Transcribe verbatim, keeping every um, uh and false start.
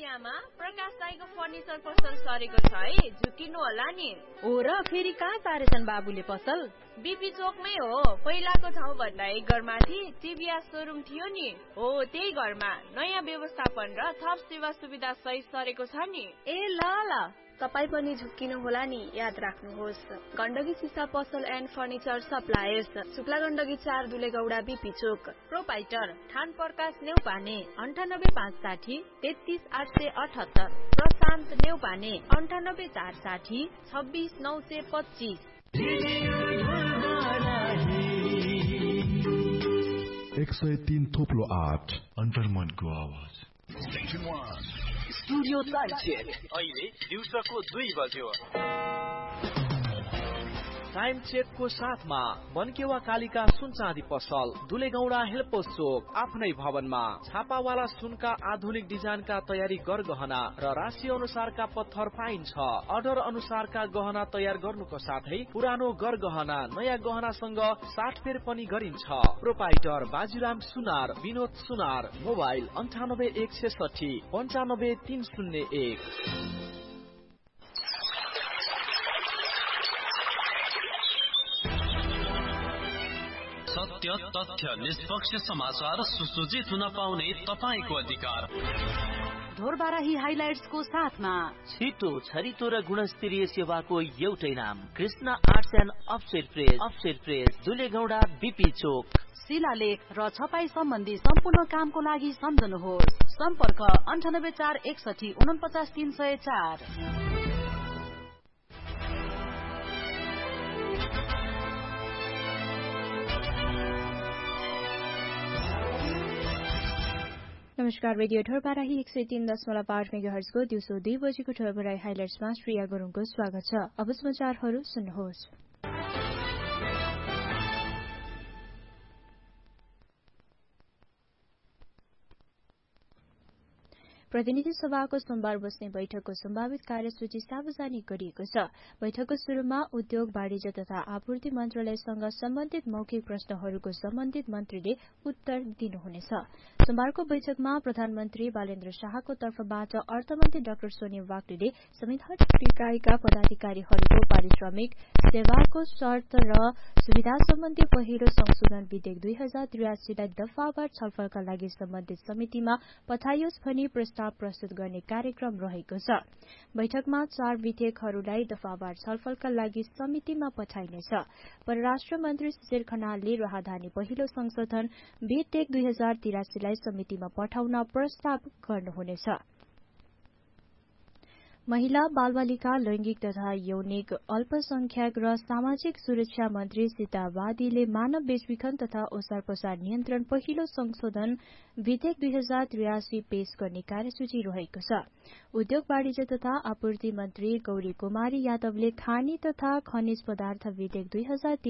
आमा प्रकाश दाइको फर्निचर पसल सरेको छ है, झुकिनु होला नि। हो र फेरि कहाँ सारेछन् बाबुले पसल? बीपी चोकमै हो। पहिलाको ठाउँ भन्दा एक घरमाथि टिभीएस सोरुम थियो नि, हो त्यही घरमा नयाँ व्यवस्थापन र थप सेवा सुविधा सहित सरेको छ नि। ए ल ल, तपाईँ पनि झुक्किनु होला नि, याद राख्नुहोस्। गण्डकी सिसा पसल and furniture suppliers, Shukla Gandaki चार दुलेगौडा बीपी चोक। प्रोपाइटर ठान प्रकाश नेउपाने अन्ठानब्बे पाँच साठी तेत्तीस आठ सय अठहत्तर, प्रशान्त नेउपाने अन्ठानब्बे चार साठी छब्बिस नौ सय पच्चिस। एक सय तीन थोप्लो आठ अन्तर्मनको आवाज। स्टुडियो टाइम चेक अहिले दिउँसोको दुई बज्यो। टाइम चेकको साथमा बनकेवा कालिका सुन चाँदी पसल, दुलेगौडा हेल्पोस चोक, आफ्नै भवनमा छापावाला सुनका आधुनिक डिजाइनका तयारी गरगहना र राशि अनुसारका पत्थर पाइन्छ। अर्डर अनुसारका गहना तयार गर्नुको साथै पुरानो गरगहना नयाँ गहनासँग साटफेर पनि गरिन्छ। प्रोपाइटर बाजीराम सुनार, विनोद सुनार, मोबाइल अन्ठानब्बे एक छेसठी पन्चानब्बे तीन शून्य एक। सत्य, तथ्य, निष्पक्ष समाचार सुसज्जित हुन पाउने तपाईको अधिकार। ढोरबाराही हाइलाइट्सको साथमा छिटो, छरितो र गुणस्तरीय सेवाको एउटै नाम, Krishna arts and offset press, offset press, दुलेगौडा BP चोक। शिलालेख र छपाई सम्बन्धी सम्पूर्ण कामको लागि सम्झनुहोस्। सम्पर्क अन्ठानब्बे चार एकसठी उनपचास तीन सय चार। नमस्कार, रेडियो ढोरबाराही एक सय तीन दशमलव आठ मेगाहर्जको दिउँसो दुई बजेको ढोरबाराही हाइलाइट्समा श्रेया गुरुङको स्वागत छ। अब समाचारहरू सुन्नुहोस्। प्रतिनिधि सभाको सोमबार बस्ने बैठकको सम्भावित कार्यसूची सार्वजनिक गरिएको छ। बैठकको शुरूमा उद्योग, वाणिज्य तथा आपूर्ति मन्त्रालयसँग सम्बन्धित मौखिक प्रश्नहरूको सम्बन्धित मन्त्रीले उत्तर दिनुहुनेछ। सोमबारको बैठकमा प्रधानमन्त्री बालेन्द्र शाहको तर्फबाट अर्थमन्त्री डाक्टर सोनिया वाग्लेले संवैधानिक निकायका पदाधिकारीहरूको पारिश्रमिक, सेवाको शर्त र सुविधा सम्बन्धी पहिलो संशोधन विधेयक दुई हजार त्रियासीलाई दफावार छलफलका लागि सम्बन्धित समितिमा पठाइयोस् भनी प्रस्ताव प्रस्तुत गर्ने कार्यक्रम रहेको छ। बैठकमा चार विधेयकहरूलाई दफावार छलफलका लागि समितिमा पठाइनेछ। परराष्ट्र मन्त्री सुशील खनालले राहदानी पहिलो संशोधन विधेयक दुई हजार त्रियासीलाई समितिमा पठाउन प्रस्ताव गर्नुहुनेछ। महिला, बालबालिका, लैंगिक तथा यौनिक अल्पसंख्यक र सामाजिक सुरक्षा मन्त्री सीता वादीले मानव बेचबिखन तथा ओसार पसार नियन्त्रण पहिलो संशोधन विधेयक दुई हजार त्रियासी पेश गर्ने कार्यसूची रहेको छ। उद्योग, वाणिज्य तथा आपूर्ति मन्त्री गौरी कुमारी यादवले खानी तथा खनिज पदार्थ विधेयक दुई हजार